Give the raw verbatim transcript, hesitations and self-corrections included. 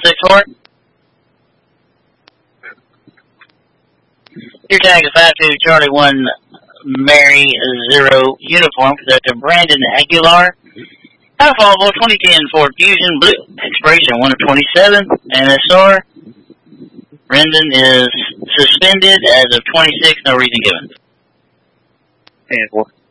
six four. Your tag is five two Charlie one Mary zero uniform. Conductor Brandon Aguilar. Alpha twenty ten Ford Fusion Blue. Expiration one of twenty-seven. N S R. Rendon is suspended as of twenty-six. No reason given. ten four.